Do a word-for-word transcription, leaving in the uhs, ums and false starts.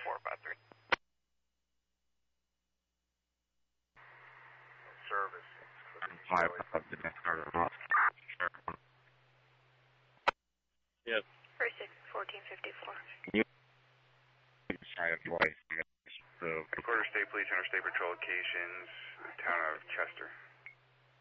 four five three. Service. Five of the next car. Yes. Precinct fourteen fifty-four. Can you try a voice? So, Quarter State Police, Interstate Patrol locations, town of Chester.